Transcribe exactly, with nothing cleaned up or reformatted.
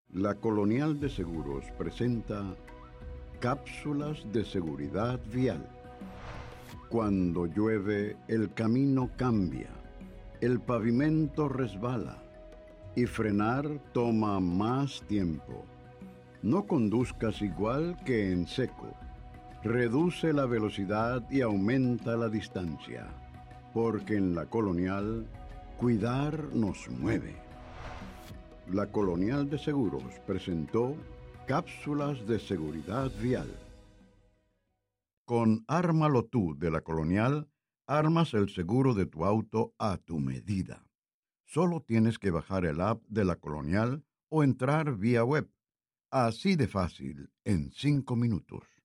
La Colonial de Seguros presenta cápsulas de seguridad vial. Cuando llueve, el camino cambia, el pavimento resbala y frenar toma más tiempo. No conduzcas igual que en seco. Reduce la velocidad y aumenta la distancia, porque en la Colonial, cuidar nos mueve. La Colonial de Seguros presentó cápsulas de seguridad vial. Con Ármalo Tú de la Colonial, armas el seguro de tu auto a tu medida. Solo tienes que bajar el app de la Colonial o entrar vía web. Así de fácil, en cinco minutos.